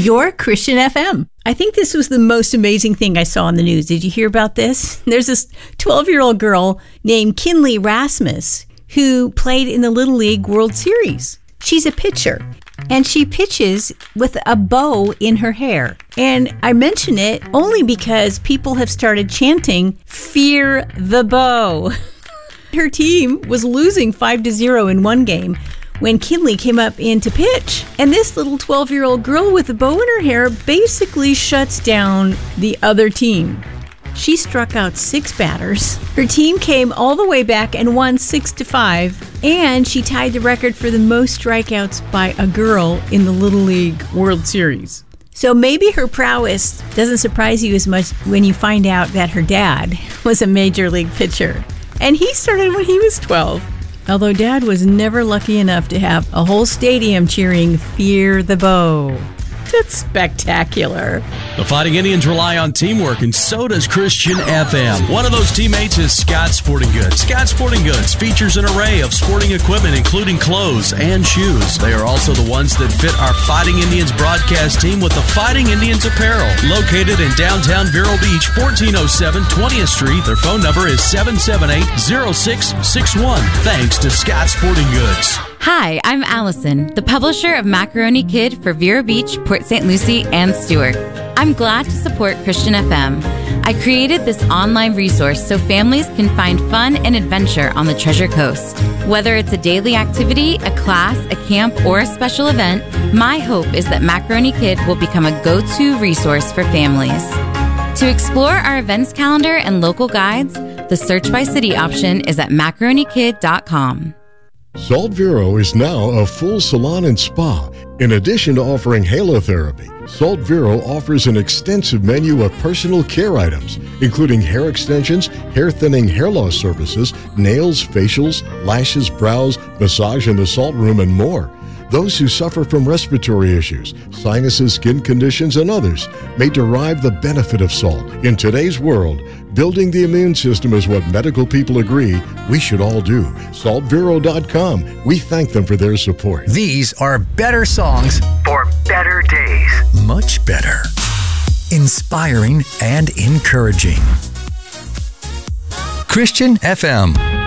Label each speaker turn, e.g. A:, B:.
A: your Christian FM. I think this was the most amazing thing I saw on the news. Did you hear about this? There's this 12-year-old girl named Kinley Rasmus who played in the Little League World Series. She's a pitcher, and she pitches with a bow in her hair. And I mention it only because people have started chanting, "Fear the bow." Her team was losing 5-0 in one game when Kinley came up in to pitch. And this little 12-year-old girl with a bow in her hair basically shuts down the other team. She struck out 6 batters. Her team came all the way back and won 6-5. And she tied the record for the most strikeouts by a girl in the Little League World Series. So maybe her prowess doesn't surprise you as much when you find out that her dad was a major league pitcher. And he started when he was 12. Although Dad was never lucky enough to have a whole stadium cheering "Fear the Bow." That's spectacular.
B: The Fighting Indians rely on teamwork, and so does Christian FM. One of those teammates is Scott Sporting Goods. Scott Sporting Goods features an array of sporting equipment, including clothes and shoes. They are also the ones that fit our Fighting Indians broadcast team with the Fighting Indians apparel. Located in downtown Vero Beach, 1407 20th Street. Their phone number is 778-0661. Thanks to Scott Sporting Goods.
C: Hi, I'm Allison, the publisher of Macaroni Kid for Vero Beach, Port St. Lucie, and Stewart. I'm glad to support Christian FM. I created this online resource so families can find fun and adventure on the Treasure Coast. Whether it's a daily activity, a class, a camp, or a special event, my hope is that Macaroni Kid will become a go-to resource for families. To explore our events calendar and local guides, the search by city option is at macaronikid.com.
D: Salt Vero is now a full salon and spa. In addition to offering halotherapy, Salt Vero offers an extensive menu of personal care items, including hair extensions, hair thinning, hair loss services, nails, facials, lashes, brows, massage in the salt room, and more. Those who suffer from respiratory issues, sinuses, skin conditions, and others may derive the benefit of salt. In today's world, building the immune system is what medical people agree we should all do. SaltVero.com. We thank them for their support.
E: These are better songs for better days. Much better. Inspiring and encouraging. Christian FM.